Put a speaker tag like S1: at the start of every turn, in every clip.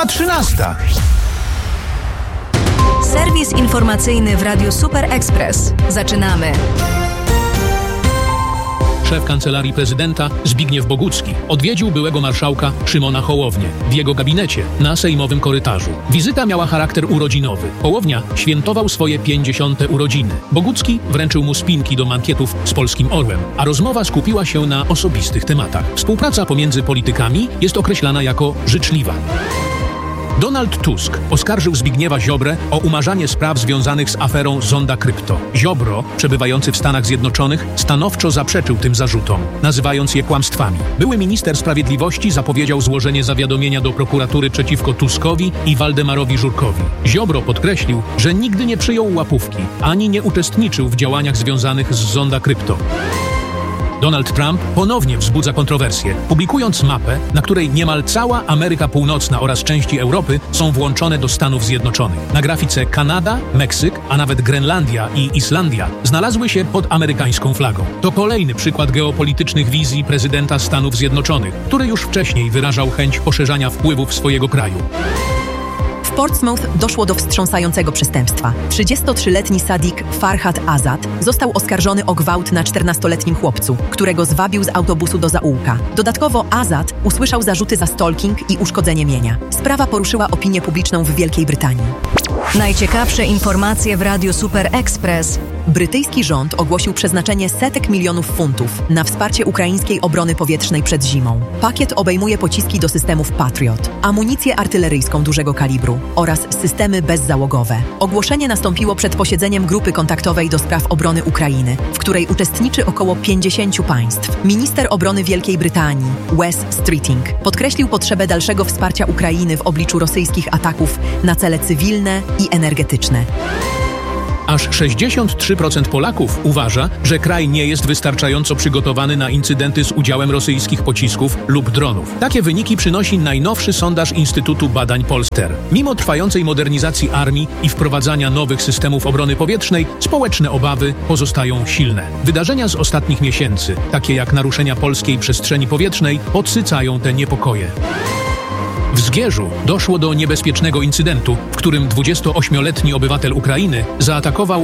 S1: Minęła 13:00.
S2: Serwis informacyjny w Radiu Super Express. Zaczynamy.
S3: Szef Kancelarii Prezydenta Zbigniew Bogucki odwiedził byłego marszałka Szymona Hołownię w jego gabinecie na sejmowym korytarzu. Wizyta miała charakter urodzinowy. Hołownia świętował swoje 50. urodziny. Bogucki wręczył mu spinki do mankietów z Polskim Orłem, a rozmowa skupiła się na osobistych tematach. Współpraca pomiędzy politykami jest określana jako życzliwa. Donald Tusk oskarżył Zbigniewa Ziobrę o umarzanie spraw związanych z aferą Zonda Krypto. Ziobro, przebywający w Stanach Zjednoczonych, stanowczo zaprzeczył tym zarzutom, nazywając je kłamstwami. Były minister sprawiedliwości zapowiedział złożenie zawiadomienia do prokuratury przeciwko Tuskowi i Waldemarowi Żurkowi. Ziobro podkreślił, że nigdy nie przyjął łapówki, ani nie uczestniczył w działaniach związanych z Zonda Krypto. Donald Trump ponownie wzbudza kontrowersje, publikując mapę, na której niemal cała Ameryka Północna oraz części Europy są włączone do Stanów Zjednoczonych. Na grafice Kanada, Meksyk, a nawet Grenlandia i Islandia znalazły się pod amerykańską flagą. To kolejny przykład geopolitycznych wizji prezydenta Stanów Zjednoczonych, który już wcześniej wyrażał chęć poszerzania wpływów swojego kraju.
S4: W Portsmouth doszło do wstrząsającego przestępstwa. 33-letni Sadiq Farhad Azad został oskarżony o gwałt na 14-letnim chłopcu, którego zwabił z autobusu do zaułka. Dodatkowo Azad usłyszał zarzuty za stalking i uszkodzenie mienia. Sprawa poruszyła opinię publiczną w Wielkiej Brytanii.
S2: Najciekawsze informacje w Radiu Super Express.
S4: Brytyjski rząd ogłosił przeznaczenie setek milionów funtów na wsparcie ukraińskiej obrony powietrznej przed zimą. Pakiet obejmuje pociski do systemów Patriot, amunicję artyleryjską dużego kalibru oraz systemy bezzałogowe. Ogłoszenie nastąpiło przed posiedzeniem grupy kontaktowej do spraw obrony Ukrainy, w której uczestniczy około 50 państw. Minister obrony Wielkiej Brytanii, Wes Streeting, podkreślił potrzebę dalszego wsparcia Ukrainy w obliczu rosyjskich ataków na cele cywilne i energetyczne.
S3: Aż 63% Polaków uważa, że kraj nie jest wystarczająco przygotowany na incydenty z udziałem rosyjskich pocisków lub dronów. Takie wyniki przynosi najnowszy sondaż Instytutu Badań Polster. Mimo trwającej modernizacji armii i wprowadzania nowych systemów obrony powietrznej, społeczne obawy pozostają silne. Wydarzenia z ostatnich miesięcy, takie jak naruszenia polskiej przestrzeni powietrznej, podsycają te niepokoje. W Zgierzu doszło do niebezpiecznego incydentu, w którym 28-letni obywatel Ukrainy zaatakował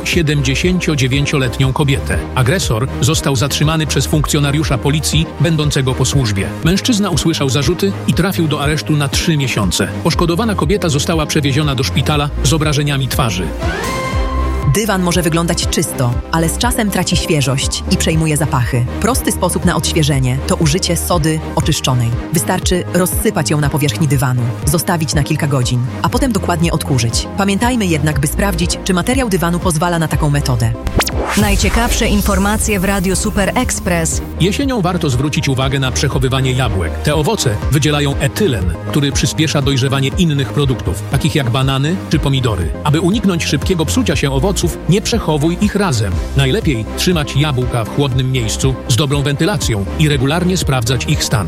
S3: 79-letnią kobietę. Agresor został zatrzymany przez funkcjonariusza policji będącego po służbie. Mężczyzna usłyszał zarzuty i trafił do aresztu na 3 miesiące. Poszkodowana kobieta została przewieziona do szpitala z obrażeniami twarzy.
S4: Dywan może wyglądać czysto, ale z czasem traci świeżość i przejmuje zapachy. Prosty sposób na odświeżenie to użycie sody oczyszczonej. Wystarczy rozsypać ją na powierzchni dywanu, zostawić na kilka godzin, a potem dokładnie odkurzyć. Pamiętajmy jednak, by sprawdzić, czy materiał dywanu pozwala na taką metodę.
S2: Najciekawsze informacje w Radiu Super Express.
S3: Jesienią warto zwrócić uwagę na przechowywanie jabłek. Te owoce wydzielają etylen, który przyspiesza dojrzewanie innych produktów, takich jak banany czy pomidory. Aby uniknąć szybkiego psucia się owoców, nie przechowuj ich razem. Najlepiej trzymać jabłka w chłodnym miejscu z dobrą wentylacją i regularnie sprawdzać ich stan.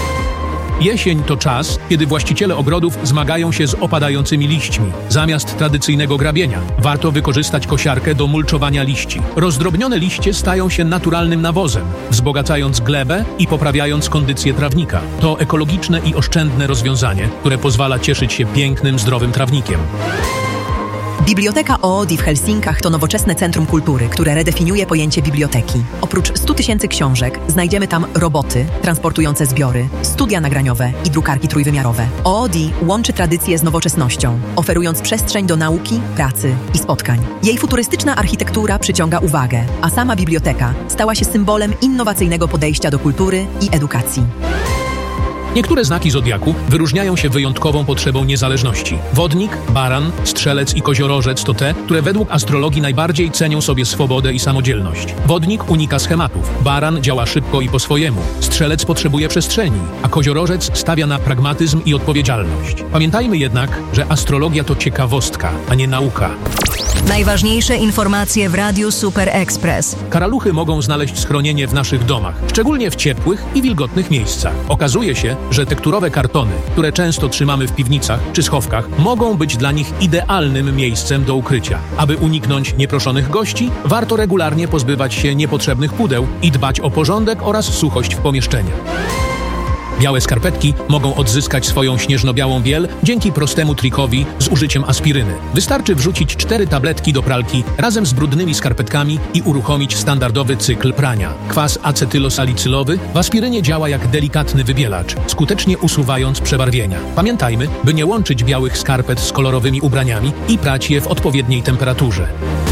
S3: Jesień to czas, kiedy właściciele ogrodów zmagają się z opadającymi liśćmi. Zamiast tradycyjnego grabienia, warto wykorzystać kosiarkę do mulczowania liści. Rozdrobnione liście stają się naturalnym nawozem, wzbogacając glebę i poprawiając kondycję trawnika. To ekologiczne i oszczędne rozwiązanie, które pozwala cieszyć się pięknym, zdrowym trawnikiem.
S4: Biblioteka Oodi w Helsinkach to nowoczesne centrum kultury, które redefiniuje pojęcie biblioteki. Oprócz 100 000 książek znajdziemy tam roboty transportujące zbiory, studia nagraniowe i drukarki trójwymiarowe. Oodi łączy tradycję z nowoczesnością, oferując przestrzeń do nauki, pracy i spotkań. Jej futurystyczna architektura przyciąga uwagę, a sama biblioteka stała się symbolem innowacyjnego podejścia do kultury i edukacji.
S3: Niektóre znaki zodiaku wyróżniają się wyjątkową potrzebą niezależności. Wodnik, baran, strzelec i koziorożec to te, które według astrologii najbardziej cenią sobie swobodę i samodzielność. Wodnik unika schematów, baran działa szybko i po swojemu, strzelec potrzebuje przestrzeni, a koziorożec stawia na pragmatyzm i odpowiedzialność. Pamiętajmy jednak, że astrologia to ciekawostka, a nie nauka.
S2: Najważniejsze informacje w Radiu Super Express.
S3: Karaluchy mogą znaleźć schronienie w naszych domach, szczególnie w ciepłych i wilgotnych miejscach. Okazuje się, że tekturowe kartony, które często trzymamy w piwnicach czy schowkach, mogą być dla nich idealnym miejscem do ukrycia. Aby uniknąć nieproszonych gości, warto regularnie pozbywać się niepotrzebnych pudeł i dbać o porządek oraz suchość w pomieszczeniach. Białe skarpetki mogą odzyskać swoją śnieżno-białą biel dzięki prostemu trikowi z użyciem aspiryny. Wystarczy wrzucić 4 tabletki do pralki razem z brudnymi skarpetkami i uruchomić standardowy cykl prania. Kwas acetylosalicylowy w aspirynie działa jak delikatny wybielacz, skutecznie usuwając przebarwienia. Pamiętajmy, by nie łączyć białych skarpet z kolorowymi ubraniami i prać je w odpowiedniej temperaturze.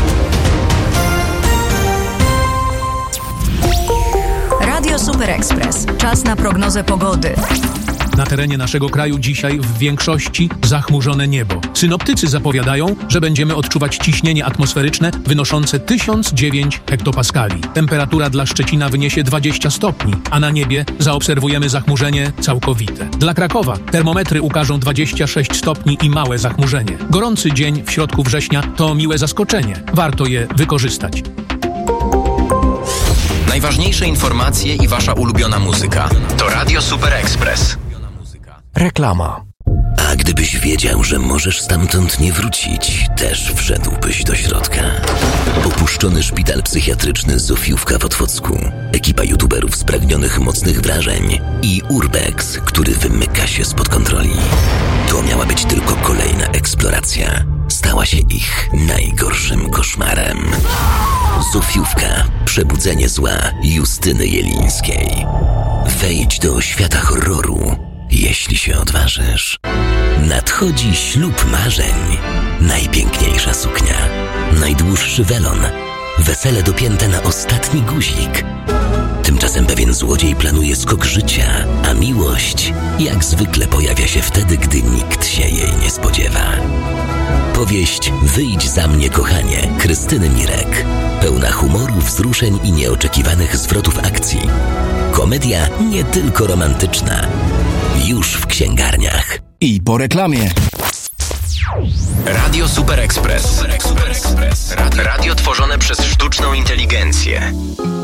S2: Radio Super Express. Czas na prognozę pogody.
S3: Na terenie naszego kraju dzisiaj w większości zachmurzone niebo. Synoptycy zapowiadają, że będziemy odczuwać ciśnienie atmosferyczne wynoszące 1009 hektopaskali. Temperatura dla Szczecina wyniesie 20 stopni, a na niebie zaobserwujemy zachmurzenie całkowite. Dla Krakowa termometry ukażą 26 stopni i małe zachmurzenie. Gorący dzień w środku września to miłe zaskoczenie. Warto je wykorzystać.
S1: Najważniejsze informacje i wasza ulubiona muzyka. To Radio Super Express.
S5: Reklama.
S6: A gdybyś wiedział, że możesz stamtąd nie wrócić, też wszedłbyś do środka. Opuszczony szpital psychiatryczny Zofiówka w Otwocku, ekipa youtuberów spragnionych mocnych wrażeń i Urbex, który wymyka się spod kontroli. To miała być tylko kolejna eksploracja. Stała się ich najgorszym koszmarem. Zofiówka. Przebudzenie zła Justyny Jelińskiej. Wejdź do świata horroru, jeśli się odważysz. Nadchodzi ślub marzeń. Najpiękniejsza suknia. Najdłuższy welon. Wesele dopięte na ostatni guzik. Tymczasem pewien złodziej planuje skok życia, a miłość jak zwykle pojawia się wtedy, gdy nikt się jej nie spodziewa. Powieść Wyjdź za mnie, kochanie Krystyny Mirek. Pełna humoru, wzruszeń i nieoczekiwanych zwrotów akcji. Komedia nie tylko romantyczna. Już w księgarniach.
S5: I po reklamie.
S1: Radio Super Express. Radio tworzone przez sztuczną inteligencję.